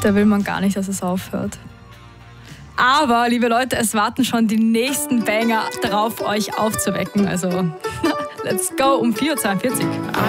Da will man gar nicht, dass es aufhört. Aber, liebe Leute, es warten schon die nächsten Banger darauf, euch aufzuwecken. Also, let's go um 4.42 Uhr.